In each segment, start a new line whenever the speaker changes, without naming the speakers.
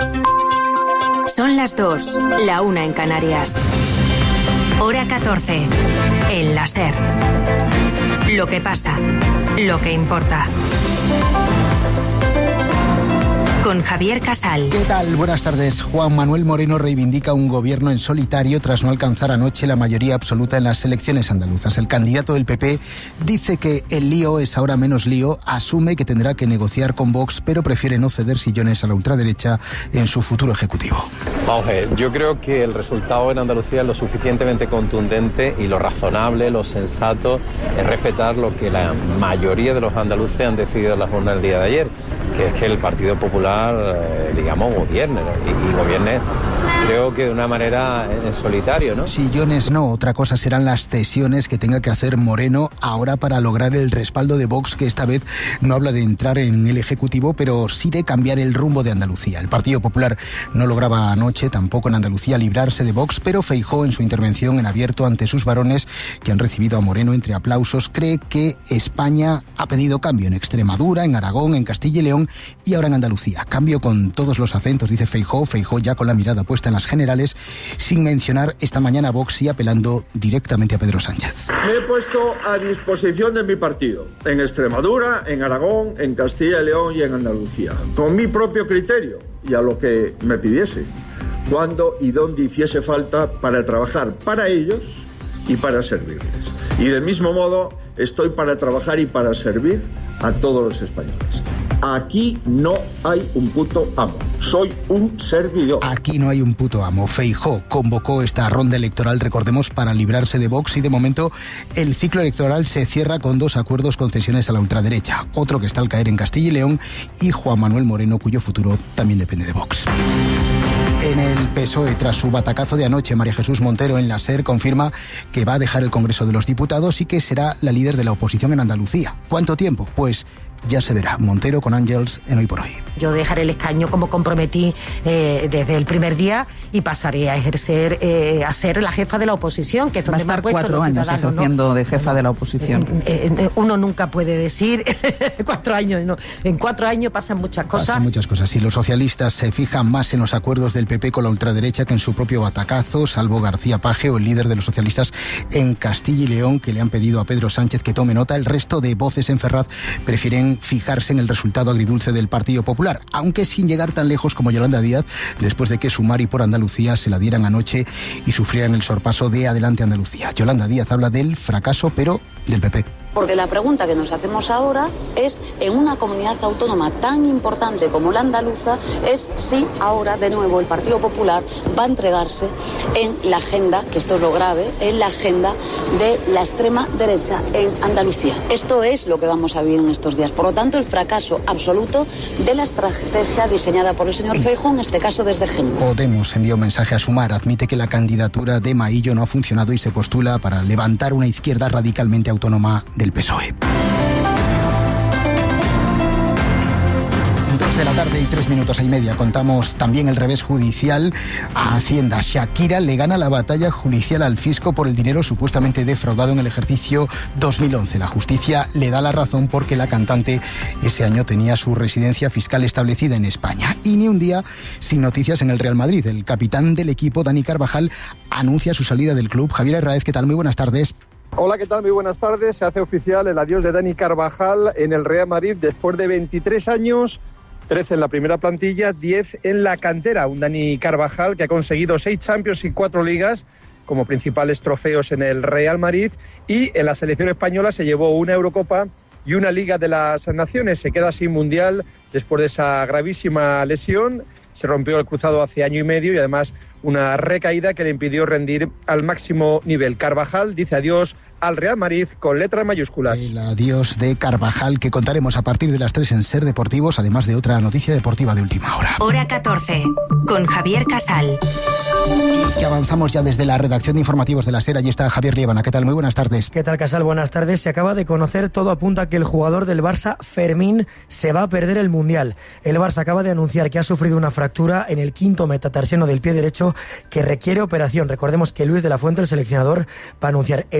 Son las 2, la 1 en Canarias. Hora 14, en la SER. Lo que pasa, lo que importa. Con Javier Casal.
¿Qué tal? Buenas tardes. Juan Manuel Moreno reivindica un gobierno en solitario tras no alcanzar anoche la mayoría absoluta en las elecciones andaluzas. El candidato del PP dice que el lío es ahora menos lío, asume que tendrá que negociar con Vox, pero prefiere no ceder sillones a la ultraderecha en su futuro ejecutivo.
Vamos a ver, yo creo que el resultado en Andalucía es lo suficientemente contundente y lo razonable, lo sensato es respetar lo que la mayoría de los andaluces han decidido en la jornada del día de ayer, que es que el Partido Popular, gobierne, ¿no? y gobierne, creo que de una manera en solitario, ¿no?
Sillones no, otra cosa serán las cesiones que tenga que hacer Moreno ahora para lograr el respaldo de Vox, que esta vez no habla de entrar en el Ejecutivo, pero sí de cambiar el rumbo de Andalucía. El Partido Popular no lograba anoche, tampoco en Andalucía, librarse de Vox, pero Feijóo, en su intervención en abierto ante sus varones, que han recibido a Moreno entre aplausos, cree que España ha pedido cambio en Extremadura, en Aragón, en Castilla y León y ahora en Andalucía. Cambio con todos los acentos, dice Feijóo ya con la mirada puesta en las generales, sin mencionar esta mañana a Vox y apelando directamente a Pedro Sánchez.
Me he puesto a disposición de mi partido, en Extremadura, en Aragón, en Castilla y León y en Andalucía, con mi propio criterio y a lo que me pidiese, cuando y donde hiciese falta para trabajar para ellos y para servirles. Y del mismo modo estoy para trabajar y para servir a todos los españoles. Aquí no hay un puto amo, soy un servidor.
Aquí no hay un puto amo. Feijóo convocó esta ronda electoral, recordemos, para librarse de Vox y de momento el ciclo electoral se cierra con 2 acuerdos concesiones a la ultraderecha. Otro que está al caer en Castilla y León y Juan Manuel Moreno, cuyo futuro también depende de Vox. En el PSOE, tras su batacazo de anoche, María Jesús Montero en la SER confirma que va a dejar el Congreso de los Diputados y que será la líder de la oposición en Andalucía. ¿Cuánto tiempo? Pues ya se verá. Montero con Ángels en Hoy por Hoy.
Yo dejaré el escaño como comprometí desde el primer día y pasaré a ejercer, a ser la jefa de la oposición, que es donde me han puesto
4 años ejerciendo, ¿no?, de jefa de la oposición.
Uno nunca puede decir 4 años, no. En 4 años pasan muchas cosas.
Pasan muchas cosas. Y los socialistas se fijan más en los acuerdos del PP con la ultraderecha que en su propio batacazo, salvo García Paje o el líder de los socialistas en Castilla y León, que le han pedido a Pedro Sánchez que tome nota. El resto de voces en Ferraz prefieren fijarse en el resultado agridulce del Partido Popular, aunque sin llegar tan lejos como Yolanda Díaz, después de que Sumar y Por Andalucía se la dieran anoche y sufrieran el sorpaso de Adelante Andalucía. Yolanda Díaz habla del fracaso, pero del PP.
Porque la pregunta que nos hacemos ahora es, en una comunidad autónoma tan importante como la andaluza, es si ahora de nuevo el Partido Popular va a entregarse en la agenda, que esto es lo grave, en la agenda de la extrema derecha en Andalucía. Esto es lo que vamos a vivir en estos días. Por lo tanto, el fracaso absoluto de la estrategia diseñada por el señor Feijóo, en este caso desde Génova.
Podemos envió un mensaje a Sumar, admite que la candidatura de Maillo no ha funcionado y se postula para levantar una izquierda radicalmente autónoma del PSOE. 12 de la tarde y 3 minutos y media. Contamos también el revés judicial a Hacienda. Shakira le gana la batalla judicial al fisco por el dinero supuestamente defraudado en el ejercicio 2011. La justicia le da la razón porque la cantante ese año tenía su residencia fiscal establecida en España. Y ni un día sin noticias en el Real Madrid. El capitán del equipo, Dani Carvajal, anuncia su salida del club. Javier Herráez, ¿qué tal? Muy buenas tardes.
Hola, ¿qué tal? Muy buenas tardes. Se hace oficial el adiós de Dani Carvajal en el Real Madrid después de 23 años, 13 en la primera plantilla, 10 en la cantera. Un Dani Carvajal que ha conseguido 6 Champions y 4 ligas como principales trofeos en el Real Madrid, y en la selección española se llevó una Eurocopa y una Liga de las Naciones. Se queda sin Mundial después de esa gravísima lesión. Se rompió el cruzado hace año y medio y además una recaída que le impidió rendir al máximo nivel. Carvajal dice adiós al Real Madrid con letras mayúsculas. El adiós de Carvajal, que contaremos a partir de las 3 en Ser Deportivos, además de otra noticia deportiva de última hora.
Hora 14, con Javier Casal.
Y que avanzamos ya desde la redacción de informativos de la SER. Allí está Javier Liébana. ¿Qué tal? Muy buenas tardes.
¿Qué tal, Casal? Buenas tardes. Se acaba de conocer, todo apunta a que el jugador del Barça, Fermín, se va a perder el Mundial. El Barça acaba de anunciar que ha sufrido una fractura en el quinto metatarsiano del pie derecho que requiere operación. Recordemos que Luis de la Fuente, el seleccionador, va a anunciar el próximo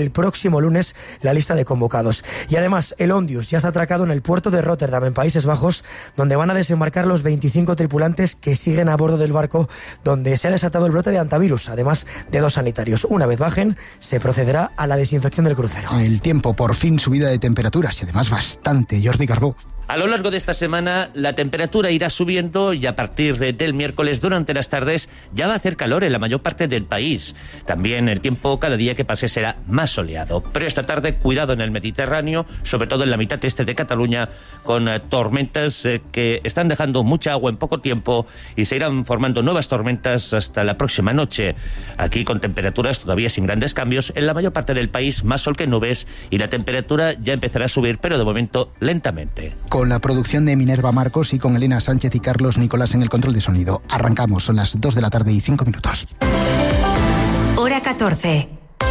próximo lunes la lista de convocados. Y además, el Ondius ya está atracado en el puerto de Rotterdam, en Países Bajos, donde van a desembarcar los 25 tripulantes que siguen a bordo del barco donde se ha desatado el brote de hantavirus, además de 2 sanitarios. Una vez bajen, se procederá a la desinfección del crucero.
El tiempo, por fin subida de temperaturas y además bastante. Jordi Carbó.
A lo largo de esta semana la temperatura irá subiendo y a partir del miércoles durante las tardes ya va a hacer calor en la mayor parte del país. También el tiempo cada día que pase será más soleado. Pero esta tarde cuidado en el Mediterráneo, sobre todo en la mitad este de Cataluña, con tormentas que están dejando mucha agua en poco tiempo y se irán formando nuevas tormentas hasta la próxima noche. Aquí con temperaturas todavía sin grandes cambios, en la mayor parte del país más sol que nubes y la temperatura ya empezará a subir, pero de momento lentamente.
Con la producción de Minerva Marcos y con Elena Sánchez y Carlos Nicolás en el control de sonido. Arrancamos, son las 2 de la tarde y 5 minutos.
Hora 14.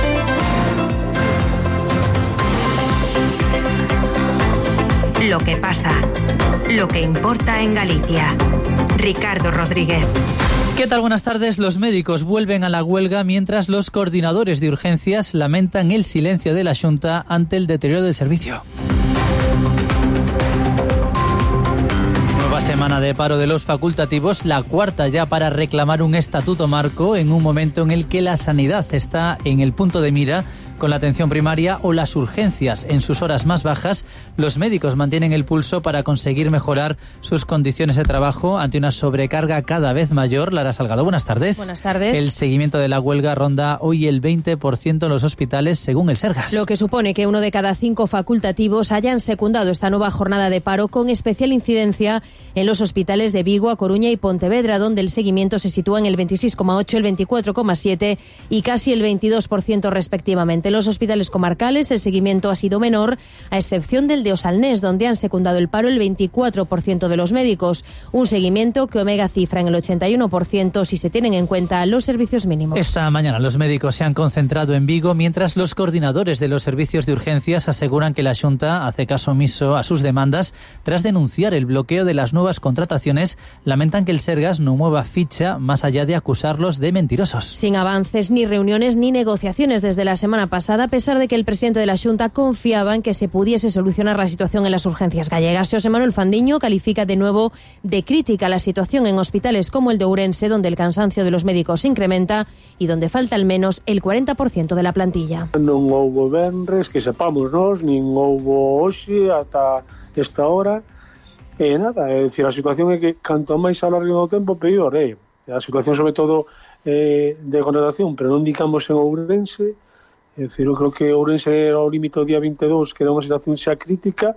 Lo que pasa, lo que importa en Galicia. Ricardo Rodríguez.
¿Qué tal? Buenas tardes. Los médicos vuelven a la huelga mientras los coordinadores de urgencias lamentan el silencio de la Xunta ante el deterioro del servicio. Nueva semana de paro de los facultativos, la cuarta ya para reclamar un estatuto marco en un momento en el que la sanidad está en el punto de mira con la atención primaria o las urgencias en sus horas más bajas. Los médicos mantienen el pulso para conseguir mejorar sus condiciones de trabajo ante una sobrecarga cada vez mayor. Lara Salgado, buenas tardes.
Buenas tardes.
El seguimiento de la huelga ronda hoy el 20% en los hospitales, según el Sergas.
Lo que supone que 1 de cada 5 facultativos hayan secundado esta nueva jornada de paro, con especial incidencia en los hospitales de Vigo, A Coruña y Pontevedra, donde el seguimiento se sitúa en el 26,8, el 24,7 y casi el 22% respectivamente. En los hospitales comarcales el seguimiento ha sido menor, a excepción del de Osalnés, donde han secundado el paro el 24% de los médicos. Un seguimiento que Omega cifra en el 81% si se tienen en cuenta los servicios mínimos.
Esta mañana los médicos se han concentrado en Vigo, mientras los coordinadores de los servicios de urgencias aseguran que la Xunta hace caso omiso a sus demandas. Tras denunciar el bloqueo de las nuevas contrataciones, lamentan que el Sergas no mueva ficha más allá de acusarlos de mentirosos.
Sin avances, ni reuniones, ni negociaciones desde la semana pasada, a pesar de que el presidente de la Xunta confiaba en que se pudiese solucionar la situación en las urgencias gallegas. José Manuel Fandiño califica de nuevo de crítica la situación en hospitales como el de Ourense, donde el cansancio de los médicos se incrementa y donde falta al menos el 40% de la plantilla.
Non houbo venres, que sepamos nós, nin houbo hoxe ata esta hora. Nada, é dicir, a situación é que canto máis alargue o tempo, peor é. A situación sobre todo de contratación, pero non digamos en Ourense. É dicir, eu creo que Ourense era o límite o día 22, que era unha situación xa crítica,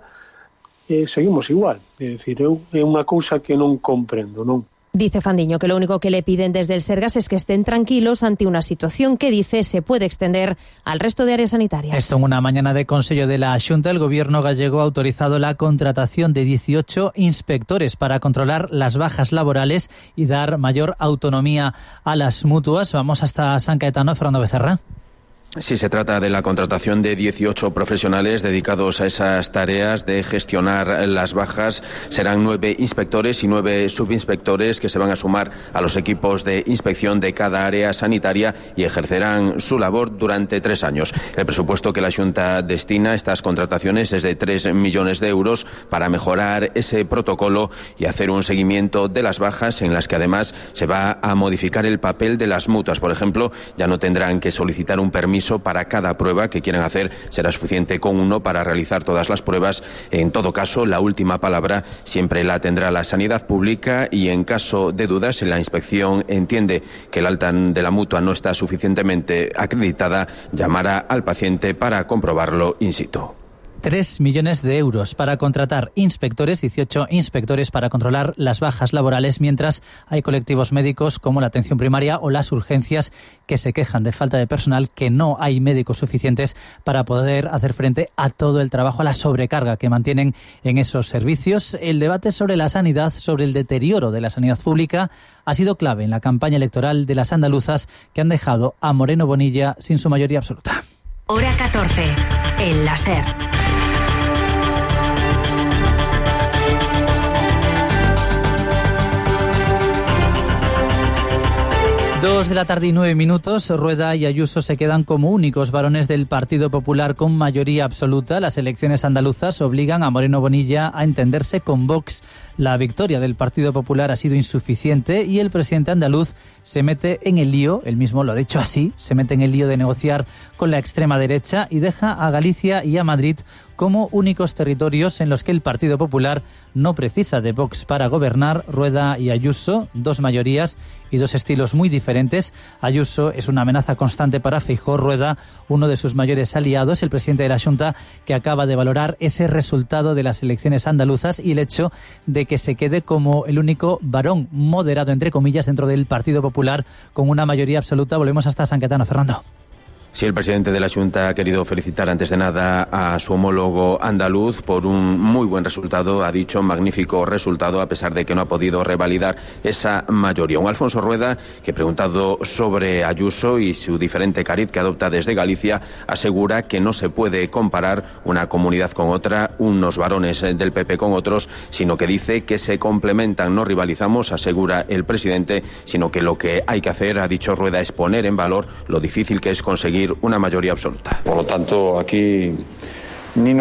e seguimos igual. É dicir, é unha cousa que non comprendo, non?
Dice Fandiño que lo único que le piden desde el Sergas es que estén tranquilos ante una situación que dice se puede extender al resto de áreas sanitarias.
Esto en una mañana de Consello de la Xunta, el gobierno gallego ha autorizado la contratación de 18 inspectores para controlar las bajas laborales y dar mayor autonomía a las mutuas. Vamos hasta San Caetano, Fernando Becerra.
Sí, se trata de la contratación de 18 profesionales dedicados a esas tareas de gestionar las bajas. Serán 9 inspectores y 9 subinspectores que se van a sumar a los equipos de inspección de cada área sanitaria y ejercerán su labor durante 3 años. El presupuesto que la Xunta destina a estas contrataciones es de 3 millones de euros para mejorar ese protocolo y hacer un seguimiento de las bajas, en las que además se va a modificar el papel de las mutuas. Por ejemplo, ya no tendrán que solicitar un permiso para cada prueba que quieran hacer, será suficiente con uno para realizar todas las pruebas. En todo caso, la última palabra siempre la tendrá la sanidad pública, y en caso de dudas, si la inspección entiende que el alta de la mutua no está suficientemente acreditada, llamará al paciente para comprobarlo in situ.
3 millones de euros para contratar inspectores, 18 inspectores para controlar las bajas laborales, mientras hay colectivos médicos como la atención primaria o las urgencias que se quejan de falta de personal, que no hay médicos suficientes para poder hacer frente a todo el trabajo, a la sobrecarga que mantienen en esos servicios. El debate sobre la sanidad, sobre el deterioro de la sanidad pública, ha sido clave en la campaña electoral de las andaluzas, que han dejado a Moreno Bonilla sin su mayoría absoluta.
Hora 14, en la SER.
2:09 p.m. Rueda y Ayuso se quedan como únicos varones del Partido Popular con mayoría absoluta. Las elecciones andaluzas obligan a Moreno Bonilla a entenderse con Vox. La victoria del Partido Popular ha sido insuficiente y el presidente andaluz se mete en el lío, él mismo lo ha dicho así, se mete en el lío de negociar con la extrema derecha y deja a Galicia y a Madrid como únicos territorios en los que el Partido Popular no precisa de Vox para gobernar. Rueda y Ayuso, dos mayorías y dos estilos muy diferentes. Ayuso es una amenaza constante para Feijóo. Rueda, uno de sus mayores aliados, el presidente de la Xunta, que acaba de valorar ese resultado de las elecciones andaluzas y el hecho de que se quede como el único varón moderado, entre comillas, dentro del Partido Popular con una mayoría absoluta. Volvemos hasta San Caetano, Fernando.
Sí, el presidente de la Xunta ha querido felicitar antes de nada a su homólogo andaluz por un muy buen resultado, ha dicho magnífico resultado, a pesar de que no ha podido revalidar esa mayoría. Un Alfonso Rueda que, preguntado sobre Ayuso y su diferente cariz que adopta desde Galicia, asegura que no se puede comparar una comunidad con otra, unos varones del PP con otros, sino que dice que se complementan, no rivalizamos, asegura el presidente, sino que lo que hay que hacer, ha dicho Rueda, es poner en valor lo difícil que es conseguir una mayoría absoluta.
Por lo tanto, aquí ni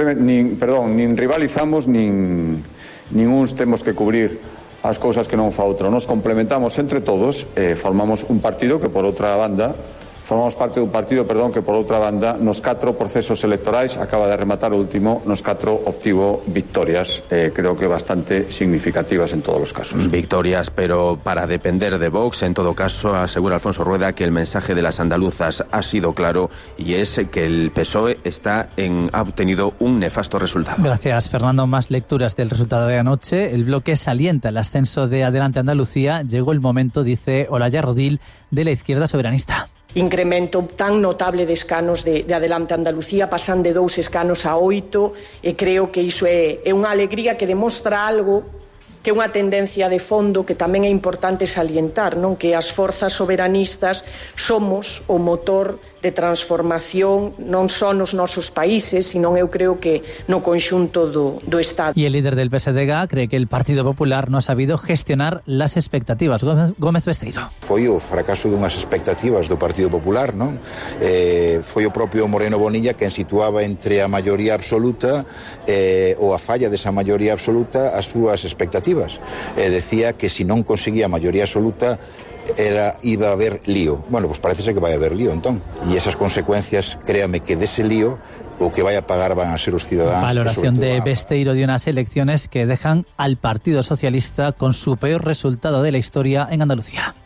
rivalizamos, nin uns temos que cubrir as cousas que non fa outro. Nos complementamos entre todos, formamos un partido que, por outra banda, formamos parte dun partido, que por outra banda, nos 4 procesos electorais, acaba de rematar o último, nos 4 obtivo victorias, creo que bastante significativas en todos los casos.
Victorias, pero para depender de Vox, en todo caso, asegura Alfonso Rueda que el mensaje de las andaluzas ha sido claro y es que el PSOE ha obtenido un nefasto resultado.
Gracias, Fernando. Más lecturas del resultado de anoche. El bloque salienta el ascenso de Adelante Andalucía. Llegó el momento, dice Olaya Rodil, de la izquierda soberanista.
Incremento tan notable de escanos de Adelante Andalucía, pasan de 2 escanos a 8, e creo que iso é unha alegría que demostra algo, que é unha tendencia de fondo que tamén é importante salientar, non? Que as forzas soberanistas somos o motor de transformación non só nos nosos países, sino eu creo que no conxunto do Estado.
Y el líder del PSDG cree que el Partido Popular no ha sabido gestionar las expectativas. Gómez Besteiro.
Foi o fracaso dunhas expectativas do Partido Popular, non? Foi o propio Moreno Bonilla quen situaba entre a maioría absoluta ou a falla desa maioría absoluta as súas expectativas. Decía que se non conseguía a maioría absoluta iba a haber lío. Bueno, pues parece ser que vai a haber lío, entón. E esas consecuencias, créame que dese lío o que vai a pagar van a ser os cidadáns.
Valoración de Besteiro de unas elecciones que dejan al Partido Socialista con su peor resultado de la historia en Andalucía.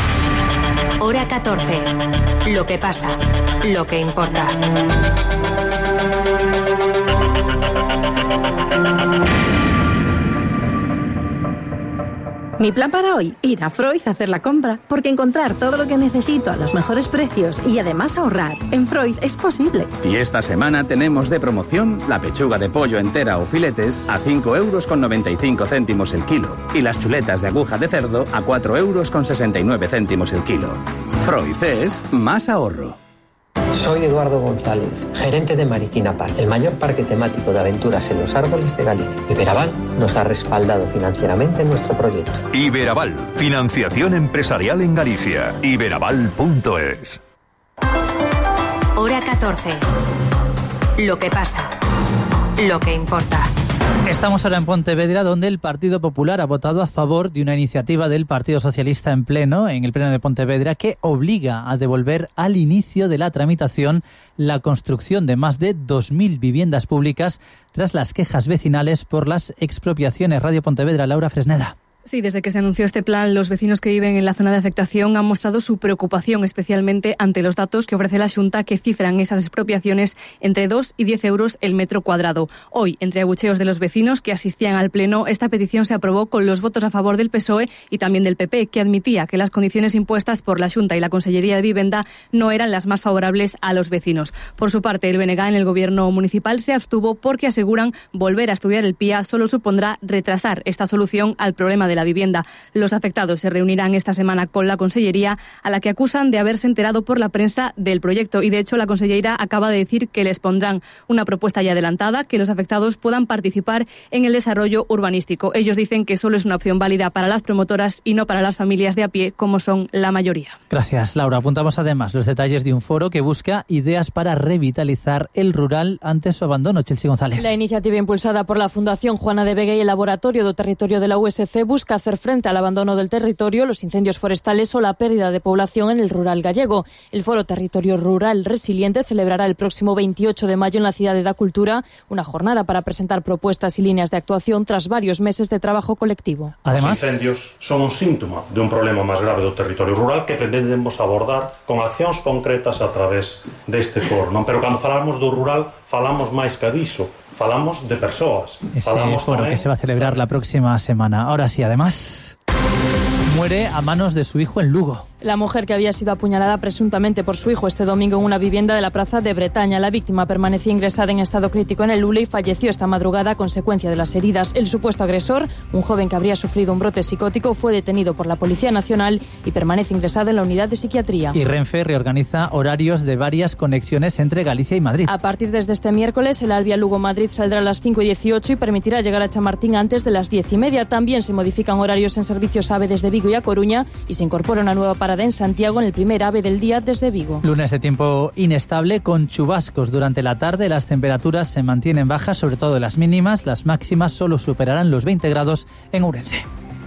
Hora 14. Lo que pasa, lo que importa.
Mi plan para hoy, ir a Freud a hacer la compra, porque encontrar todo lo que necesito a los mejores precios y además ahorrar en Freud es posible.
Y esta semana tenemos de promoción la pechuga de pollo entera o filetes a 5,95 € el kilo y las chuletas de aguja de cerdo a 4,69 € el kilo. Freud es más ahorro.
Soy Eduardo González, gerente de Mariquina Park, el mayor parque temático de aventuras en los árboles de Galicia. Iberaval nos ha respaldado financieramente en nuestro proyecto.
Iberaval, financiación empresarial en Galicia. Iberaval.es.
Hora 14. Lo que pasa, lo que importa.
Estamos ahora en Pontevedra, donde el Partido Popular ha votado a favor de una iniciativa del Partido Socialista en el Pleno de Pontevedra, que obliga a devolver al inicio de la tramitación la construcción de más de 2.000 viviendas públicas tras las quejas vecinales por las expropiaciones. Radio Pontevedra, Laura Fresneda.
Sí, desde que se anunció este plan, los vecinos que viven en la zona de afectación han mostrado su preocupación, especialmente ante los datos que ofrece la Xunta, que cifran esas expropiaciones entre 2 y 10 euros el metro cuadrado. Hoy, entre abucheos de los vecinos que asistían al Pleno, esta petición se aprobó con los votos a favor del PSOE y también del PP, que admitía que las condiciones impuestas por la Xunta y la Consellería de Vivienda no eran las más favorables a los vecinos. Por su parte, el BNG en el gobierno municipal se abstuvo porque aseguran volver a estudiar el PIA solo supondrá retrasar esta solución al problema de la vivienda. Los afectados se reunirán esta semana con la Consellería, a la que acusan de haberse enterado por la prensa del proyecto. Y de hecho la Consellería acaba de decir que les pondrán una propuesta ya adelantada, que los afectados puedan participar en el desarrollo urbanístico. Ellos dicen que solo es una opción válida para las promotoras y no para las familias de a pie, como son la mayoría.
Gracias, Laura. Apuntamos además los detalles de un foro que busca ideas para revitalizar el rural ante su abandono. Chelsea González.
La iniciativa impulsada por la Fundación Juana de Vega y el Laboratorio do Territorio de la USC busca hacer frente al abandono del territorio, los incendios forestales o la pérdida de población en el rural gallego. El Foro Territorio Rural Resiliente celebrará el próximo 28 de mayo en la Cidade da Cultura una jornada para presentar propuestas y líneas de actuación tras varios meses de trabajo colectivo.
Además, os incendios son un síntoma de un problema máis grave do territorio rural que pretendemos abordar con accións concretas a través deste foro, non? Pero cando falamos do rural, falamos máis que diso, falamos de persoas.
Ese foro que se va a celebrar la próxima semana. Ahora sí, además, muere a manos de su hijo en Lugo.
La mujer que había sido apuñalada presuntamente por su hijo este domingo en una vivienda de la plaza de Bretaña. La víctima permanecía ingresada en estado crítico en el Lule y falleció esta madrugada a consecuencia de las heridas. El supuesto agresor, un joven que habría sufrido un brote psicótico, fue detenido por la Policía Nacional y permanece ingresado en la unidad de psiquiatría.
Y Renfe reorganiza horarios de varias conexiones entre Galicia y Madrid.
A partir desde este miércoles, el AVE Lugo-Madrid saldrá a las 5:18 y permitirá llegar a Chamartín antes de las 10:30. También se modifican horarios en servicios AVE desde Vigo y A Coruña y se incorpora una nueva parada en Santiago en el primer AVE del día desde Vigo.
Lunes de tiempo inestable con chubascos durante la tarde. Las temperaturas se mantienen bajas, sobre todo las mínimas. Las máximas solo superarán los 20 grados en Ourense.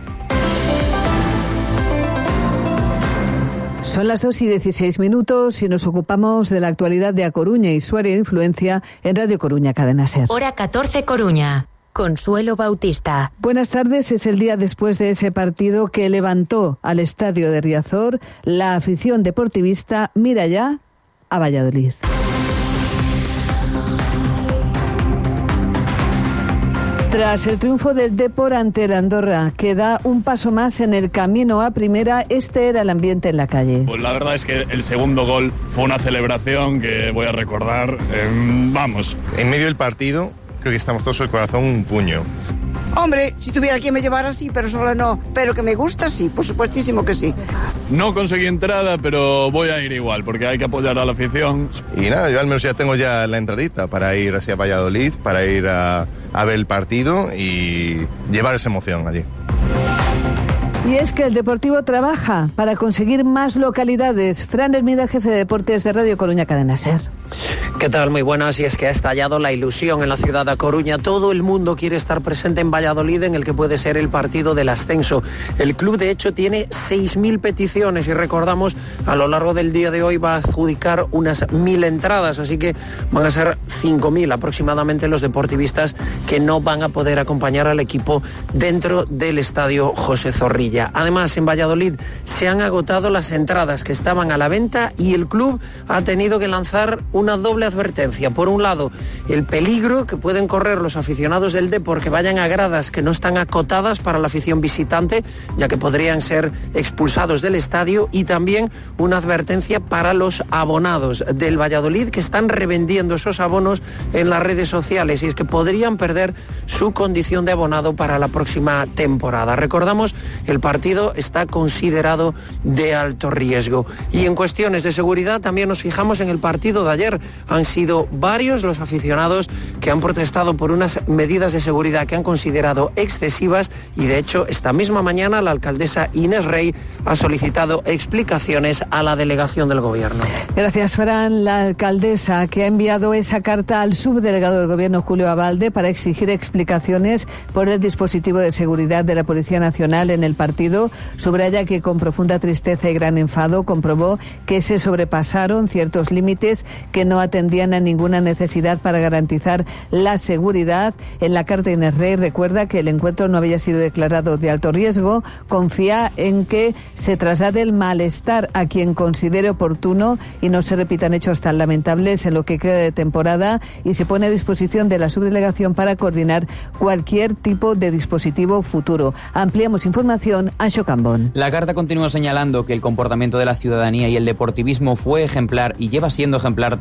Son las 2:16 y nos ocupamos de la actualidad de A Coruña y su área de influencia en Radio Coruña Cadena Ser.
Hora 14 Coruña. Consuelo Bautista.
Buenas tardes. Es el día después de ese partido que levantó al estadio de Riazor. La afición deportivista mira ya a Valladolid. Tras el triunfo del Depor ante el Andorra, que da un paso más en el camino a primera, este era el ambiente en la calle.
Pues la verdad es que el segundo gol fue una celebración que voy a recordar, vamos.
En medio del partido, creo que estamos todos el corazón un puño.
Hombre, si tuviera quien me llevara sí, pero solo no. Pero que me gusta sí, por supuestísimo que sí.
No conseguí entrada, pero voy a ir igual, porque hay que apoyar a la afición.
Y nada, yo al menos ya tengo ya la entradita para ir hacia Valladolid, para ir a ver el partido y llevar esa emoción allí.
Y es que el Deportivo trabaja para conseguir más localidades. Fran Hermida, jefe de deportes de Radio Coruña Cadena Ser.
¿Qué tal? Muy buenas. Y es que ha estallado la ilusión en la ciudad de A Coruña. Todo el mundo quiere estar presente en Valladolid, en el que puede ser el partido del ascenso. El club, de hecho, tiene 6.000 peticiones y recordamos, a lo largo del día de hoy va a adjudicar unas 1.000 entradas, así que van a ser 5.000 aproximadamente los deportivistas que no van a poder acompañar al equipo dentro del estadio José Zorrilla. Además, en Valladolid se han agotado las entradas que estaban a la venta y el club ha tenido que lanzar una doble advertencia. Por un lado, el peligro que pueden correr los aficionados del Depor que vayan a gradas que no están acotadas para la afición visitante, ya que podrían ser expulsados del estadio, y también una advertencia para los abonados del Valladolid que están revendiendo esos abonos en las redes sociales, y es que podrían perder su condición de abonado para la próxima temporada. Recordamos, el partido está considerado de alto riesgo. Y en cuestiones de seguridad también nos fijamos en el partido de ayer. Han sido varios los aficionados que han protestado por unas medidas de seguridad que han considerado excesivas, y de hecho esta misma mañana la alcaldesa Inés Rey ha solicitado explicaciones a la delegación del gobierno.
Gracias, Fran. La alcaldesa, que ha enviado esa carta al subdelegado del gobierno Julio Abalde para exigir explicaciones por el dispositivo de seguridad de la Policía Nacional en el partido, subraya que con profunda tristeza y gran enfado comprobó que se sobrepasaron ciertos límites que no atendían a ninguna necesidad para garantizar la seguridad. En la carta, Inés Rey recuerda que el encuentro no había sido declarado de alto riesgo. Confía en que se traslade el malestar a quien considere oportuno y no se repitan hechos tan lamentables en lo que queda de temporada, y se pone a disposición de la subdelegación para coordinar cualquier tipo de dispositivo futuro. Ampliamos información, Anxo Cambón.
La carta continúa señalando que el comportamiento de la ciudadanía y el deportivismo fue ejemplar y lleva siendo ejemplar todo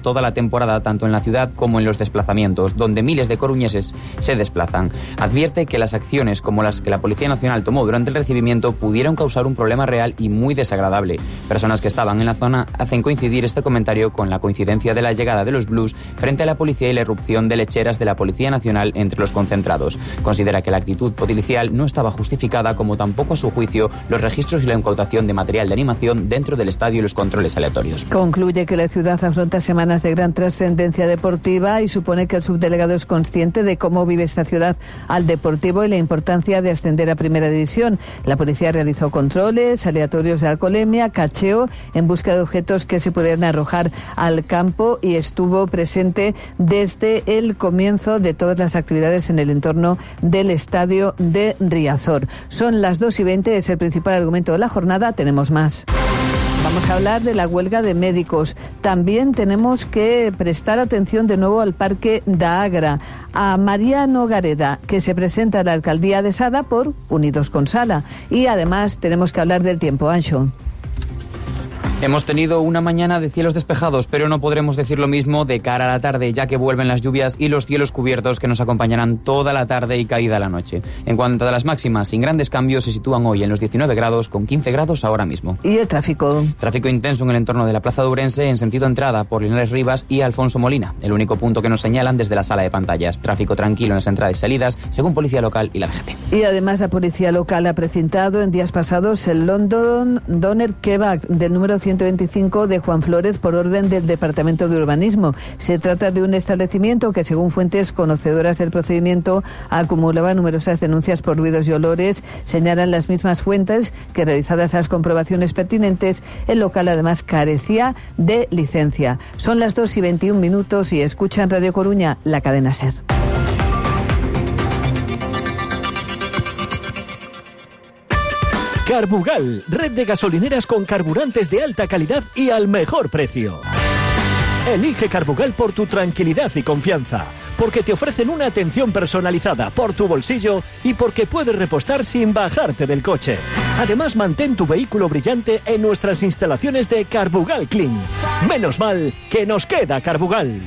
toda la temporada, tanto en la ciudad como en los desplazamientos, donde miles de coruñeses se desplazan. Advierte que las acciones como las que la Policía Nacional tomó durante el recibimiento pudieron causar un problema real y muy desagradable. Personas que estaban en la zona hacen coincidir este comentario con la coincidencia de la llegada de los blues frente a la policía y la irrupción de lecheras de la Policía Nacional entre los concentrados. Considera que la actitud policial no estaba justificada, como tampoco a su juicio los registros y la incautación de material de animación dentro del estadio y los controles aleatorios.
Concluye que la ciudad afronta semanas de gran trascendencia deportiva y supone que el subdelegado es consciente de cómo vive esta ciudad al deportivo y la importancia de ascender a Primera División. La policía realizó controles aleatorios de alcoholemia, cacheo, en busca de objetos que se pudieran arrojar al campo, y estuvo presente desde el comienzo de todas las actividades en el entorno del estadio de Riazor. Son las 2:20, es el principal argumento de la jornada. Tenemos más. Vamos a hablar de la huelga de médicos. También tenemos que prestar atención de nuevo al Parque da Agra, a Mariano Gareda, que se presenta a la alcaldía de Sada por Unidos con Sala. Y además tenemos que hablar del tiempo, Anxo.
Hemos tenido una mañana de cielos despejados, pero no podremos decir lo mismo de cara a la tarde, ya que vuelven las lluvias y los cielos cubiertos que nos acompañarán toda la tarde y caída la noche. En cuanto a las máximas, sin grandes cambios, se sitúan hoy en los 19 grados, con 15 grados ahora mismo.
¿Y el tráfico?
Tráfico intenso en el entorno de la Plaza de Ourense, en sentido entrada por Linares Rivas y Alfonso Molina. El único punto que nos señalan desde la sala de pantallas. Tráfico tranquilo en las entradas y salidas, según Policía Local y la DGT.
Y además la Policía Local ha precintado en días pasados el London Doner Kebab del número 125 de Juan Flórez por orden del Departamento de Urbanismo. Se trata de un establecimiento que, según fuentes conocedoras del procedimiento, acumulaba numerosas denuncias por ruidos y olores. Señalan las mismas fuentes que, realizadas las comprobaciones pertinentes, el local además carecía de licencia. Son las 2:21 y escuchan Radio Coruña, la cadena SER.
Carbugal, red de gasolineras con carburantes de alta calidad y al mejor precio. Elige Carbugal por tu tranquilidad y confianza, porque te ofrecen una atención personalizada por tu bolsillo y porque puedes repostar sin bajarte del coche. Además, mantén tu vehículo brillante en nuestras instalaciones de Carbugal Clean. Menos mal que nos queda Carbugal.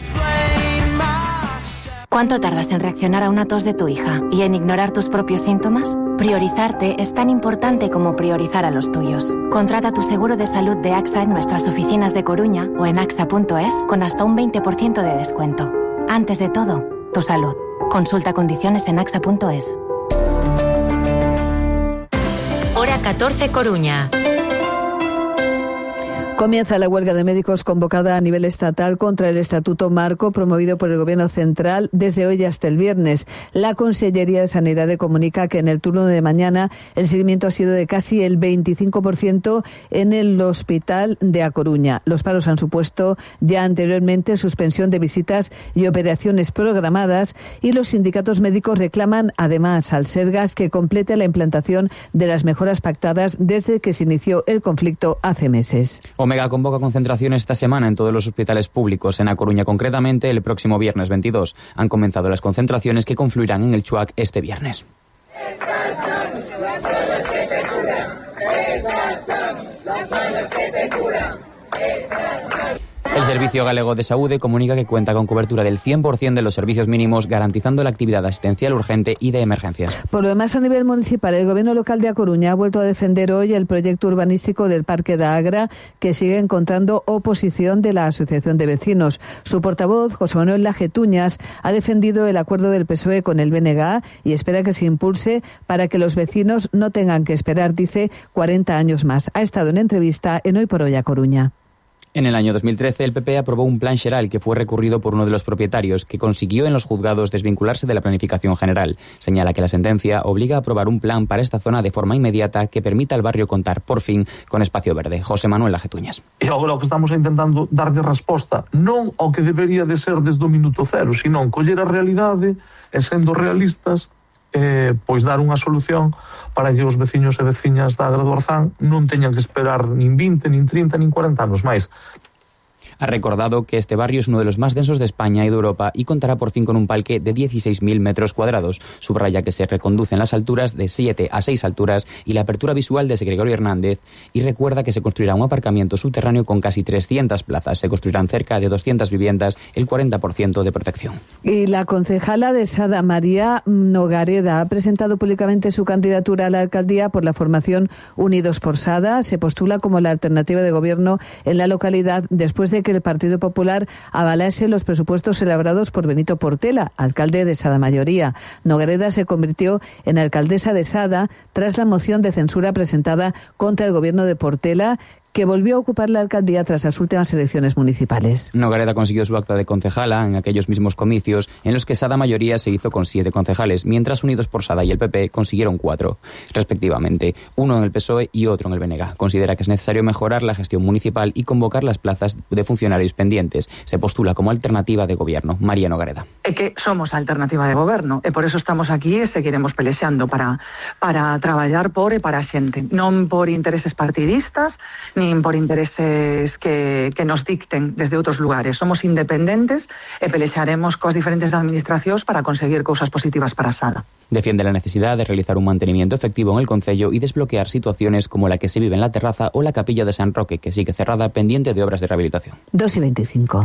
¿Cuánto tardas en reaccionar a una tos de tu hija y en ignorar tus propios síntomas? Priorizarte es tan importante como priorizar a los tuyos. Contrata tu seguro de salud de AXA en nuestras oficinas de Coruña o en axa.es con hasta un 20% de descuento. Antes de todo, tu salud. Consulta condiciones en axa.es.
Hora 14 Coruña.
Comienza la huelga de médicos convocada a nivel estatal contra el Estatuto Marco promovido por el Gobierno Central desde hoy hasta el viernes. La Consellería de Sanidad comunica que en el turno de mañana el seguimiento ha sido de casi el 25% en el Hospital de A Coruña. Los paros han supuesto ya anteriormente suspensión de visitas y operaciones programadas, y los sindicatos médicos reclaman además al Sergas que complete la implantación de las mejoras pactadas desde que se inició el conflicto hace meses.
Omega convoca concentraciones esta semana en todos los hospitales públicos. En A Coruña, concretamente, el próximo viernes 22. Han comenzado las concentraciones que confluirán en el CHUAC este viernes.
Estas son las manos que te curan. Estas son las manos que te curan. Estas son...
El Servicio Galego de Saúde comunica que cuenta con cobertura del 100% de los servicios mínimos, garantizando la actividad asistencial urgente y de emergencias.
Por lo demás, a nivel municipal, el Gobierno local de A Coruña ha vuelto a defender hoy el proyecto urbanístico del Parque da Agra, que sigue encontrando oposición de la Asociación de Vecinos. Su portavoz, José Manuel Lajetuñas, ha defendido el acuerdo del PSOE con el BNG y espera que se impulse para que los vecinos no tengan que esperar, dice, 40 años más. Ha estado en entrevista en Hoy por Hoy A Coruña.
En el año 2013, el PP aprobó un plan xeral que fue recurrido por uno de los propietarios, que consiguió en los juzgados desvincularse de la planificación general. Señala que la sentencia obliga a aprobar un plan para esta zona de forma inmediata que permita al barrio contar, por fin, con espacio verde. José Manuel Lajetuñas.
E agora o que estamos intentando darlle resposta non ao que debería de ser desde o minuto cero, sino coller a realidade e, sendo realistas, pois dar unha solución para que os veciños e veciñas da Agra do Orzán non teñan que esperar nin 20, nin 30, nin 40 anos máis.
Ha recordado que este barrio es uno de los más densos de España y de Europa y contará por fin con un parque de 16.000 metros cuadrados. Subraya que se reconducen las alturas de 7 a 6 alturas y la apertura visual de Gregorio Hernández, y recuerda que se construirá un aparcamiento subterráneo con casi 300 plazas. Se construirán cerca de 200 viviendas, el 40% de protección.
Y la concejala de Sada, María Nogareda, ha presentado públicamente su candidatura a la alcaldía por la formación Unidos por Sada. Se postula como la alternativa de gobierno en la localidad después de que el Partido Popular avalase los presupuestos elaborados por Benito Portela, alcalde de Sada Mayoría. Nogareda se convirtió en alcaldesa de Sada tras la moción de censura presentada contra el gobierno de Portela, que volvió a ocupar la alcaldía tras las últimas elecciones municipales.
Nogareda consiguió su acta de concejala en aquellos mismos comicios en los que Sada Mayoría se hizo con 7 concejales, mientras Unidos por Sada y el PP consiguieron 4, respectivamente, uno en el PSOE y otro en el BNG. Considera que es necesario mejorar la gestión municipal y convocar las plazas de funcionarios pendientes. Se postula como alternativa de gobierno. María Nogareda.
É que somos a alternativa de goberno e por eso estamos aquí e seguiremos pelexando para traballar por e para a xente, non por intereses partidistas, nin por intereses que nos dicten desde outros lugares. Somos independentes e pelexaremos coas diferentes administracións para conseguir cousas positivas para a Sada.
Defiende la necesidad de realizar un mantenimiento efectivo en el concello y desbloquear situaciones como la que se vive en la terraza o la capilla de San Roque, que sigue cerrada pendiente de obras de rehabilitación.
2:25.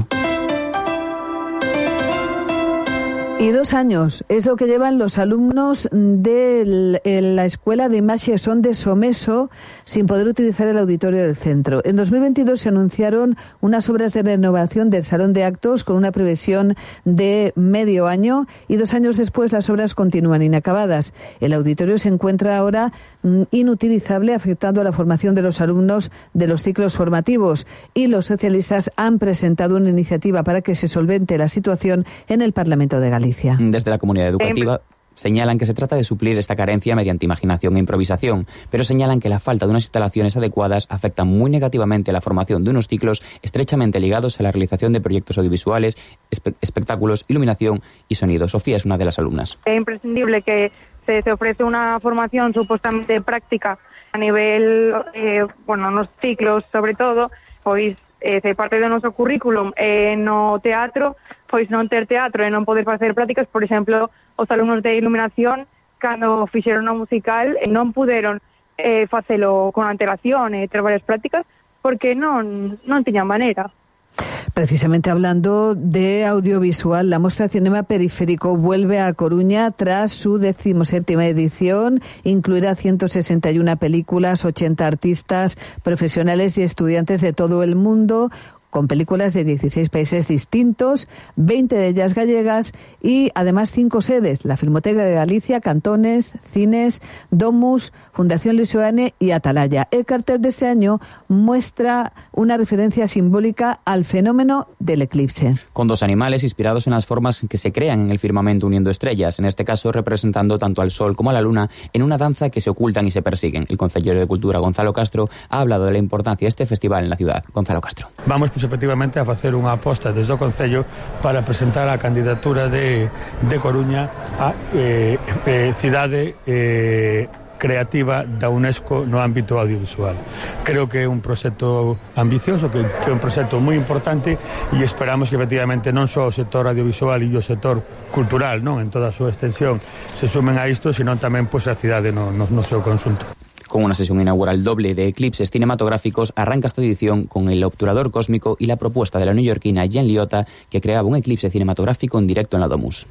Y 2 años es lo que llevan los alumnos de la Escuela de Imaxe e Son de Someso sin poder utilizar el auditorio del centro. En 2022 se anunciaron unas obras de renovación del salón de actos con una previsión de medio año y 2 años después las obras continúan inacabadas. El auditorio se encuentra ahora inutilizable, afectando a la formación de los alumnos de los ciclos formativos, y los socialistas han presentado una iniciativa para que se solvente la situación en el Parlamento de Galicia.
Desde la comunidad educativa señalan que se trata de suplir esta carencia mediante imaginación e improvisación, pero señalan que la falta de unas instalaciones adecuadas afecta muy negativamente la formación de unos ciclos estrechamente ligados a la realización de proyectos audiovisuales, espectáculos, iluminación y sonido. Sofía es una de las alumnas.
Es imprescindible que se ofrece una formación supuestamente práctica a nivel, nos ciclos sobre todo, pois se parte do noso currículum no teatro, pois non ter teatro e non poder facer prácticas. Por exemplo, os alumnos de iluminación, cando fixeron o musical, non puderon facelo con antelación e ter varias prácticas porque non tiñan maneira.
Precisamente hablando de audiovisual, la muestra Cinema Periférico vuelve a Coruña tras su 17ª edición. Incluirá 161 películas, 80 artistas, profesionales y estudiantes de todo el mundo, con películas de 16 países distintos, 20 de ellas gallegas y además 5 sedes: la Filmoteca de Galicia, Cantones, Cines, Domus, Fundación Licioane y Atalaya. El cartel de este año muestra una referencia simbólica al fenómeno del eclipse.
Con 2 animales inspirados en las formas que se crean en el firmamento uniendo estrellas, en este caso representando tanto al Sol como a la Luna en una danza que se ocultan y se persiguen. El consejero de Cultura, Gonzalo Castro, ha hablado de la importancia de este festival en la ciudad. Gonzalo Castro.
Vamos efectivamente a facer unha aposta desde o Concello para presentar a candidatura de Coruña a cidade creativa da UNESCO no ámbito audiovisual. Creo que é un proxecto ambicioso, que é un proxecto moi importante, e esperamos que efectivamente non só o sector audiovisual e o sector cultural, non, en toda a súa extensión, se sumen a isto, sino tamén pois a cidade no seu conxunto.
Con una sesión inaugural doble de eclipses cinematográficos, arranca esta edición con El Obturador Cósmico y la propuesta de la neoyorquina Jen Liotta, que creaba un eclipse cinematográfico en directo en la Domus.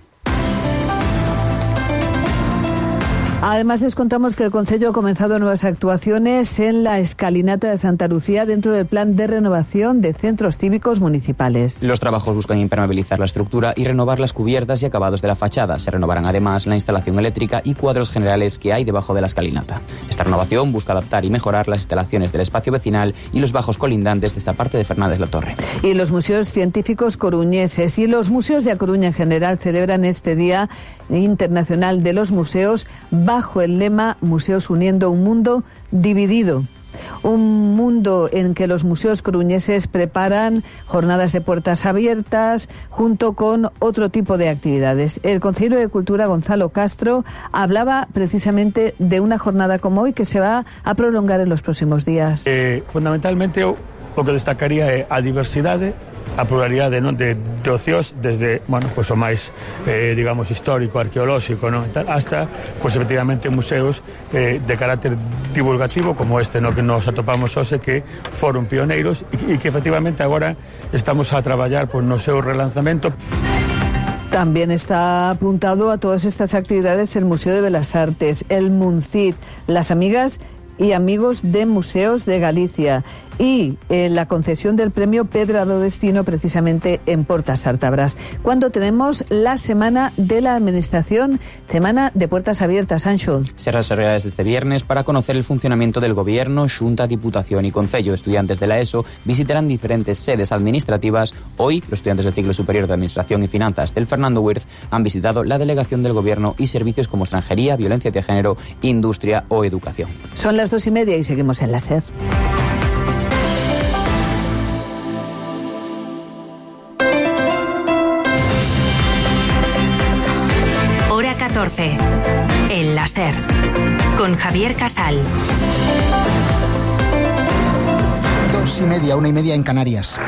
Además, les contamos que el Concello ha comenzado nuevas actuaciones en la escalinata de Santa Lucía dentro del plan de renovación de centros cívicos municipales.
Los trabajos buscan impermeabilizar la estructura y renovar las cubiertas y acabados de la fachada. Se renovarán además la instalación eléctrica y cuadros generales que hay debajo de la escalinata. Esta renovación busca adaptar y mejorar las instalaciones del espacio vecinal y los bajos colindantes de esta parte de Fernández la Torre.
Y los museos científicos coruñeses y los museos de A Coruña en general celebran este Día Internacional de los Museos bajo el lema Museos uniendo un mundo dividido. Un mundo en que los museos coruñeses preparan jornadas de puertas abiertas junto con otro tipo de actividades. El consejero de Cultura, Gonzalo Castro, hablaba precisamente de una jornada como hoy que se va a prolongar en los próximos días.
Fundamentalmente o que destacaría é a diversidade a pluralidade, non, de ocios desde, bueno, pues o máis digamos histórico, arqueolóxico, non, hasta pues efectivamente museos de carácter divulgativo como este, no, que nos atopamos hoxe, que foron pioneiros e que efectivamente agora estamos a traballar pues, no seu relanzamento.
También está apuntado a todas estas actividades el Museo de Bellas Artes, el MUNCID, las amigas y amigos de Museos de Galicia y la concesión del premio Pedrado Destino precisamente en Portas Artabras. Cuando tenemos la Semana de la Administración, Semana de Puertas Abiertas, Anxo.
Será desde este viernes para conocer el funcionamiento del Gobierno, Xunta, Diputación y Concello. Estudiantes de la ESO visitarán diferentes sedes administrativas. Hoy, los estudiantes del ciclo superior de Administración y Finanzas del Fernando Wirth han visitado la delegación del Gobierno y servicios como extranjería, violencia de género, industria o educación.
Son las 2:30 y seguimos en la SER.
Hora 14. En la SER. Con Javier Casal.
2:30, 1:30 en Canarias.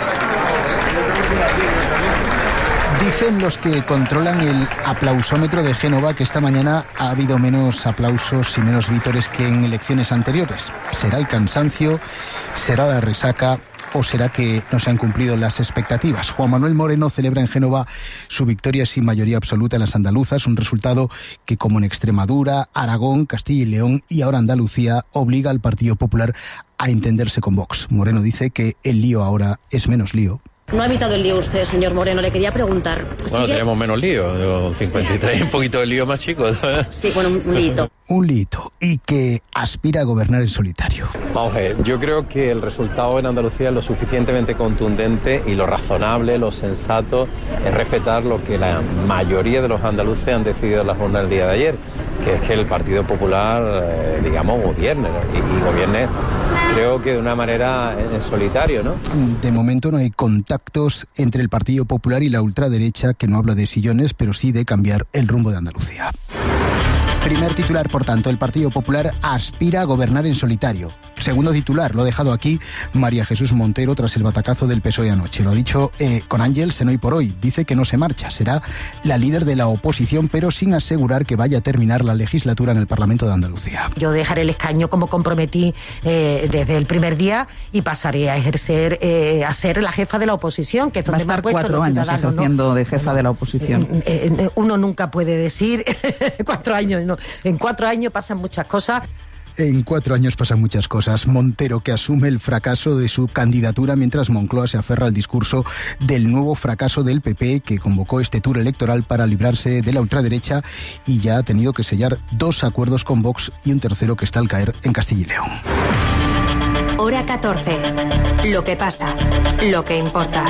Dicen los que controlan el aplausómetro de Génova que esta mañana ha habido menos aplausos y menos vítores que en elecciones anteriores. ¿Será el cansancio? ¿Será la resaca? ¿O será que no se han cumplido las expectativas? Juan Manuel Moreno celebra en Génova su victoria sin mayoría absoluta en las andaluzas, un resultado que, como en Extremadura, Aragón, Castilla y León y ahora Andalucía, obliga al Partido Popular a entenderse con Vox. Moreno dice que el lío ahora es menos lío.
No ha evitado el lío usted, señor Moreno. Le quería preguntar.
Bueno, tenemos menos lío. 53, un poquito de lío más chico.
Sí, bueno, un lío.
Un lío. Y que aspira a gobernar en solitario.
Vamos a ver, yo creo que el resultado en Andalucía es lo suficientemente contundente y lo razonable, lo sensato, es respetar lo que la mayoría de los andaluces han decidido en la jornada del día de ayer, que es que el Partido Popular, digamos, gobierne, ¿no? Y gobierne, creo que de una manera en solitario, ¿no?
De momento no hay contactos entre el Partido Popular y la ultraderecha, que no habla de sillones, pero sí de cambiar el rumbo de Andalucía. Primer titular, por tanto, el Partido Popular aspira a gobernar en solitario. Segundo titular, lo ha dejado aquí María Jesús Montero tras el batacazo del PSOE anoche. Lo ha dicho con Ángels en Hoy por Hoy. Dice que no se marcha, será la líder de la oposición, pero sin asegurar que vaya a terminar la legislatura en el Parlamento de Andalucía.
Yo dejaré el escaño como comprometí desde el primer día y pasaré a ejercer, a ser la jefa de la oposición, que es donde me han puesto los ciudadanos. Va a estar 4 años ejerciendo, ¿no?, de jefa de la oposición. Uno nunca puede decir 4 años, no. En 4 años pasan muchas cosas.
En 4 años pasan muchas cosas. Montero, que asume el fracaso de su candidatura, mientras Moncloa se aferra al discurso del nuevo fracaso del PP, que convocó este tour electoral para librarse de la ultraderecha y ya ha tenido que sellar 2 acuerdos con Vox y un tercero que está al caer en Castilla y León.
Hora 14. Lo que pasa, lo que importa.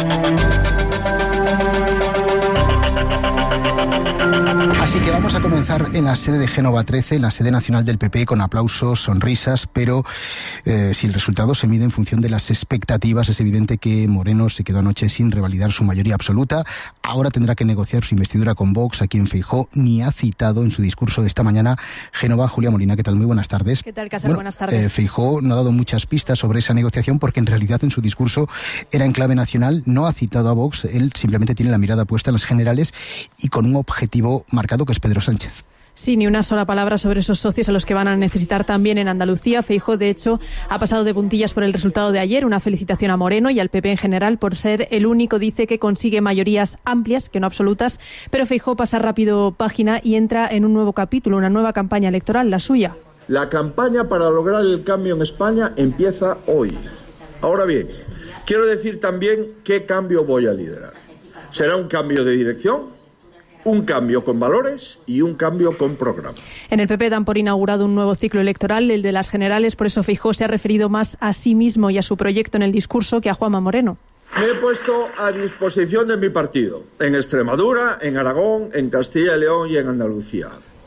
Así que vamos a comenzar en la sede de Génova 13, en la sede nacional del PP, con aplausos, sonrisas, pero si el resultado se mide en función de las expectativas, es evidente que Moreno se quedó anoche sin revalidar su mayoría absoluta. Ahora tendrá que negociar su investidura con Vox, a quien Feijóo ni ha citado en su discurso de esta mañana. Génova, Julia Molina, ¿qué tal? Muy buenas tardes.
¿Qué tal, Casal? Buenas tardes.
Feijóo no ha dado muchas pistas sobre esa negociación porque en realidad en su discurso era en clave nacional, no ha citado a Vox, él simplemente tiene la mirada puesta en las generales y con un objetivo marcado que es Pedro Sánchez.
Sí, ni una sola palabra sobre esos socios a los que van a necesitar también en Andalucía. Feijóo, de hecho, ha pasado de puntillas por el resultado de ayer. Una felicitación a Moreno y al PP en general por ser el único, dice, que consigue mayorías amplias, que no absolutas. Pero Feijóo pasa rápido página y entra en un nuevo capítulo, una nueva campaña electoral, la suya.
La campaña para lograr el cambio en España empieza hoy. Ahora bien, quiero decir también qué cambio voy a liderar. Será un cambio de dirección, un cambio con valores y un cambio con programa.
En el PP dan por inaugurado un nuevo ciclo electoral, el de las generales, por eso Feijóo se ha referido más a sí mismo y a su proyecto en el discurso que a Juanma Moreno.
Me he puesto a disposición de mi partido, en Extremadura, en Aragón, en Castilla y León y en Andalucía.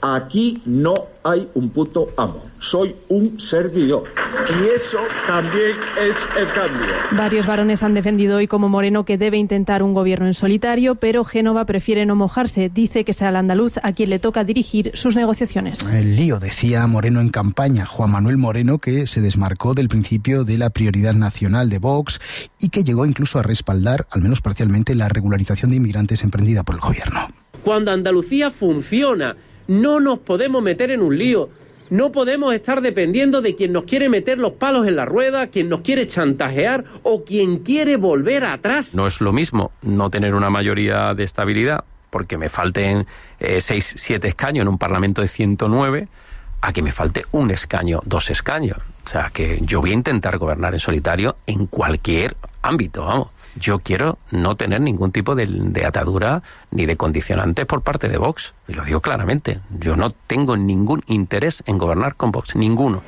Aquí no hay un puto amo, soy un servidor. Y eso también es el cambio.
Varios varones han defendido hoy como Moreno que debe intentar un gobierno en solitario, pero Génova prefiere no mojarse. Dice que será el andaluz a quien le toca dirigir sus negociaciones.
El lío, decía Moreno en campaña. Juan Manuel Moreno, que se desmarcó del principio de la prioridad nacional de Vox y que llegó incluso a respaldar, al menos parcialmente, la regularización de inmigrantes emprendida por el gobierno.
Cuando Andalucía funciona, no nos podemos meter en un lío. No podemos estar dependiendo de quien nos quiere meter los palos en la rueda, quien nos quiere chantajear o quien quiere volver atrás.
No es lo mismo no tener una mayoría de estabilidad, porque me falten 6, 7 escaños en un Parlamento de 109, a que me falte un escaño, 2 escaños. O sea, que yo voy a intentar gobernar en solitario en cualquier ámbito, vamos. Yo quiero no tener ningún tipo de atadura ni de condicionantes por parte de Vox. Y lo digo claramente. Yo no tengo ningún interés en gobernar con Vox. Ninguno.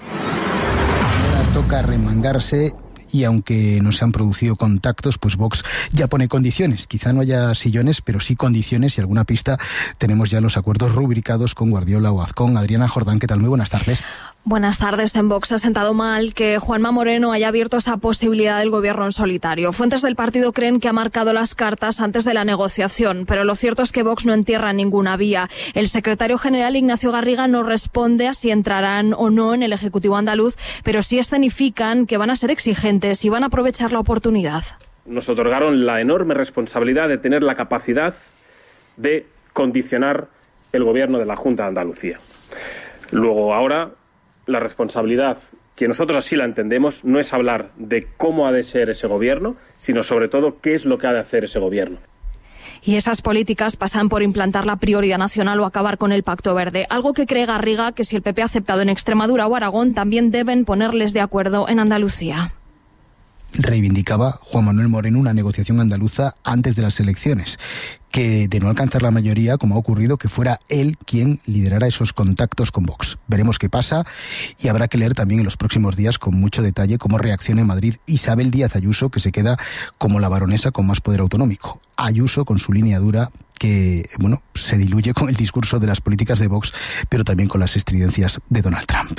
Ahora toca remangarse. Y aunque no se han producido contactos, pues Vox ya pone condiciones. Quizá no haya sillones, pero sí condiciones y alguna pista. Tenemos ya los acuerdos rubricados con Guardiola o Azcón. Adriana Jordán, ¿qué tal? Muy buenas tardes.
Buenas tardes. En Vox ha sentado mal que Juanma Moreno haya abierto esa posibilidad del gobierno en solitario. Fuentes del partido creen que ha marcado las cartas antes de la negociación, pero lo cierto es que Vox no entierra ninguna vía. El secretario general Ignacio Garriga no responde a si entrarán o no en el Ejecutivo andaluz, pero sí escenifican que van a ser exigentes y van a aprovechar la oportunidad.
Nos otorgaron la enorme responsabilidad de tener la capacidad de condicionar el gobierno de la Junta de Andalucía. Luego, ahora, la responsabilidad, que nosotros así la entendemos, no es hablar de cómo ha de ser ese gobierno, sino sobre todo qué es lo que ha de hacer ese gobierno.
Y esas políticas pasan por implantar la prioridad nacional o acabar con el Pacto Verde. Algo que cree Garriga que si el PP ha aceptado en Extremadura o Aragón, también deben ponerles de acuerdo en Andalucía.
Reivindicaba Juan Manuel Moreno una negociación andaluza antes de las elecciones, que de no alcanzar la mayoría, como ha ocurrido, que fuera él quien liderara esos contactos con Vox. Veremos qué pasa y habrá que leer también en los próximos días con mucho detalle cómo reacciona en Madrid Isabel Díaz Ayuso, que se queda como la baronesa con más poder autonómico. Ayuso con su línea dura que, bueno, se diluye con el discurso de las políticas de Vox, pero también con las estridencias de Donald Trump.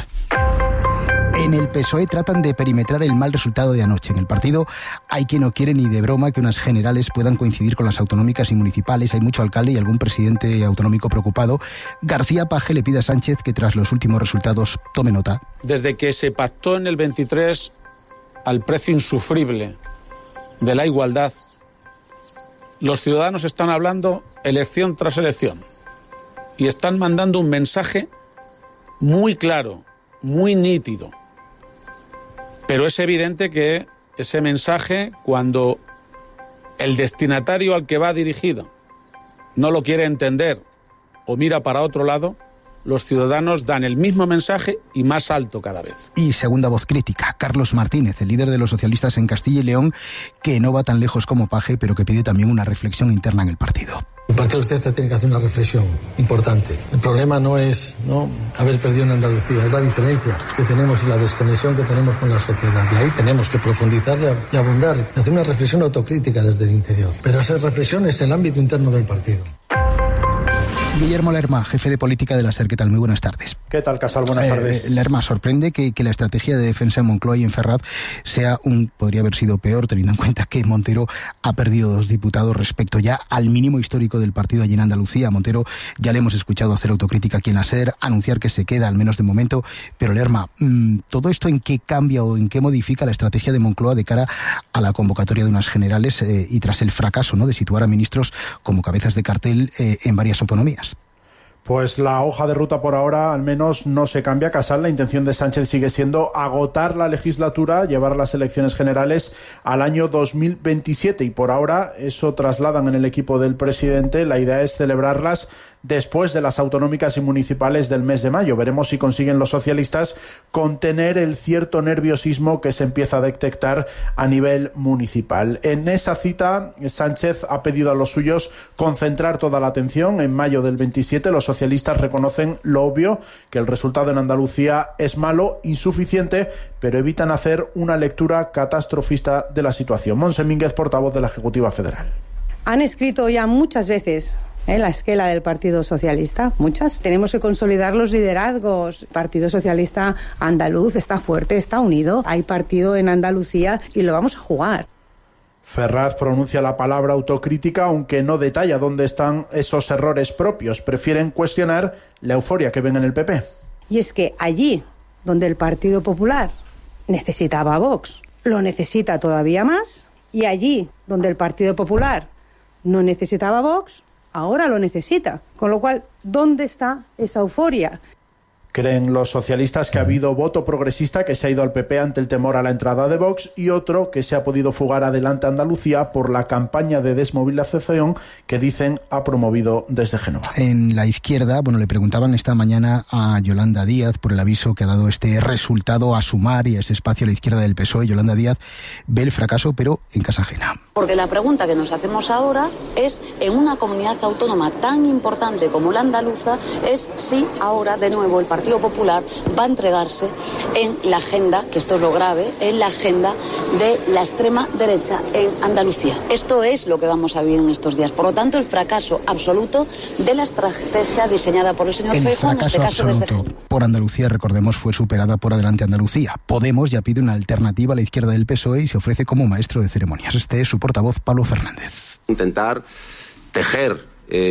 En el PSOE tratan de perimetrar el mal resultado de anoche. En el partido hay quien no quiere ni de broma que unas generales puedan coincidir con las autonómicas y municipales. Hay mucho alcalde y algún presidente autonómico preocupado. García Paje le pide a Sánchez que tras los últimos resultados tome nota.
Desde que se pactó en el 23 al precio insufrible de la igualdad, los ciudadanos están hablando elección tras elección y están mandando un mensaje muy claro, muy nítido. Pero es evidente que ese mensaje, cuando el destinatario al que va dirigido no lo quiere entender o mira para otro lado, los ciudadanos dan el mismo mensaje y más alto cada vez.
Y segunda voz crítica, Carlos Martínez, el líder de los socialistas en Castilla y León, que no va tan lejos como Paje, pero que pide también una reflexión interna en el partido.
El Partido Socialista tiene que hacer una reflexión importante. El problema no es haber perdido en Andalucía, es la diferencia que tenemos y la desconexión que tenemos con la sociedad. Y ahí tenemos que profundizar y abundar, hacer una reflexión autocrítica desde el interior. Pero esa reflexión es el ámbito interno del partido.
Guillermo Lerma, jefe de política de la SER. ¿Qué tal? Muy buenas tardes.
¿Qué tal, Casal? Buenas tardes.
Lerma, sorprende que la estrategia de defensa en Moncloa y en Ferraz podría haber sido peor, teniendo en cuenta que Montero ha perdido 2 diputados respecto ya al mínimo histórico del partido allí en Andalucía. A Montero ya le hemos escuchado hacer autocrítica aquí en la SER, anunciar que se queda, al menos de momento. Pero Lerma, ¿todo esto en qué cambia o en qué modifica la estrategia de Moncloa de cara a la convocatoria de unas generales y tras el fracaso, ¿no?, de situar a ministros como cabezas de cartel en varias autonomías?
Pues la hoja de ruta por ahora al menos no se cambia, Casal. La intención de Sánchez sigue siendo agotar la legislatura, llevar las elecciones generales al año 2027 y por ahora eso trasladan en el equipo del presidente. La idea es celebrarlas después de las autonómicas y municipales del mes de mayo. Veremos si consiguen los socialistas contener el cierto nerviosismo que se empieza a detectar a nivel municipal. En esa cita, Sánchez ha pedido a los suyos concentrar toda la atención en mayo del 27. Los socialistas reconocen lo obvio, que el resultado en Andalucía es malo, insuficiente, pero evitan hacer una lectura catastrofista de la situación. Monse Mínguez, portavoz de la Ejecutiva Federal.
Han escrito ya muchas veces
la esquela del Partido Socialista, muchas. Tenemos que consolidar los liderazgos. El Partido Socialista andaluz está fuerte, está unido. Hay partido en Andalucía y lo vamos a jugar.
Ferraz pronuncia la palabra autocrítica, aunque no detalla dónde están esos errores propios. Prefieren cuestionar la euforia que ven en el PP.
Y es que allí donde el Partido Popular necesitaba a Vox, lo necesita todavía más, y allí donde el Partido Popular no necesitaba a Vox, ahora lo necesita. Con lo cual, ¿dónde está esa euforia?
Creen los socialistas que ha habido voto progresista que se ha ido al PP ante el temor a la entrada de Vox y otro que se ha podido fugar adelante a Andalucía por la campaña de desmovilización que dicen ha promovido desde Génova.
En la izquierda, le preguntaban esta mañana a Yolanda Díaz por el aviso que ha dado este resultado a Sumar y a ese espacio a la izquierda del PSOE. Yolanda Díaz ve el fracaso, pero en casa ajena.
Porque la pregunta que nos hacemos ahora es, en una comunidad autónoma tan importante como la andaluza, es si ahora de nuevo el Partido Popular va a entregarse en la agenda, que esto es lo grave, en la agenda de la extrema derecha en Andalucía. Esto es lo que vamos a vivir en estos días. Por lo tanto, el fracaso absoluto de la estrategia diseñada por el señor Feijóo, en este caso desde Génova.
Por Andalucía, recordemos, fue superada por Adelante Andalucía. Podemos ya pide una alternativa a la izquierda del PSOE y se ofrece como maestro de ceremonias. Este es su portavoz, Pablo Fernández.
Intentar tejer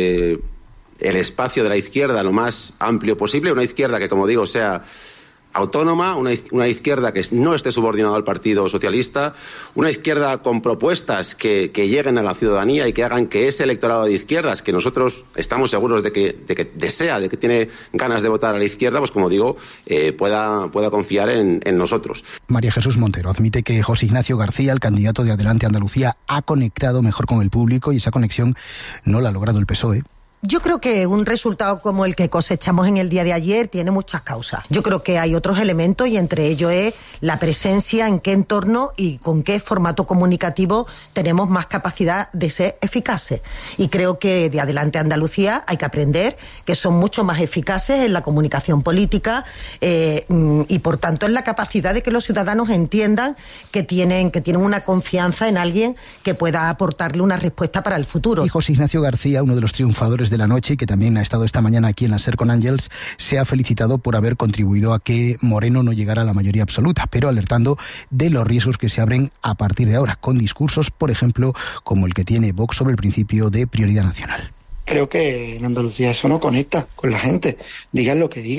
el espacio de la izquierda lo más amplio posible, una izquierda que, como digo, sea autónoma, una izquierda que no esté subordinada al Partido Socialista, una izquierda con propuestas que lleguen a la ciudadanía y que hagan que ese electorado de izquierdas, que nosotros estamos seguros de que desea, de que tiene ganas de votar a la izquierda, pues como digo, pueda confiar en nosotros.
María Jesús Montero admite que José Ignacio García, el candidato de Adelante Andalucía, ha conectado mejor con el público y esa conexión no la ha logrado el PSOE.
Yo creo que un resultado como el que cosechamos en el día de ayer tiene muchas causas. Yo creo que hay otros elementos y entre ellos es la presencia, en qué entorno y con qué formato comunicativo tenemos más capacidad de ser eficaces. Y creo que de Adelante Andalucía hay que aprender que son mucho más eficaces en la comunicación política y por tanto en la capacidad de que los ciudadanos entiendan que tienen una confianza en alguien que pueda aportarle una respuesta para el futuro.
Y José Ignacio García, uno de los triunfadores de la noche y que también ha estado esta mañana aquí en la SER con Ángels, se ha felicitado por haber contribuido a que Moreno no llegara a la mayoría absoluta, pero alertando de los riesgos que se abren a partir de ahora, con discursos, por ejemplo, como el que tiene Vox sobre el principio de prioridad nacional.
Creo que en Andalucía eso no conecta con la gente, digan lo que digan.